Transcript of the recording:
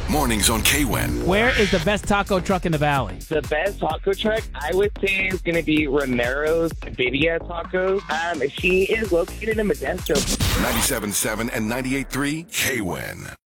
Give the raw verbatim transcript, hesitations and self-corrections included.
Mornings on K W I N. Where is the best taco truck in the valley? The best taco truck, I would say, is going to be Romero's Birria Tacos. Um, she is located in Modesto. ninety-seven point seven and ninety-eight point three K W I N.